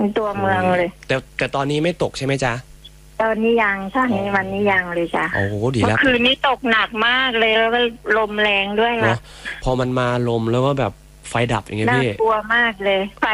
ตัวเมืองเลยแต่ตอนนี้ไม่ตกใช่ไหมจ๊ะตอนนี้ยังช่วงนี้วันนี้ยังเลยจ้ะโอ้ดีแล้วเมื่อคืนนี้ตกหนักมากเลยแล้วก็ลมแรงด้วยนะพอมันมาลมแล้วก็แบบไฟดับอย่างเงี้ยน่าพี่กลัวมากเลยไฟ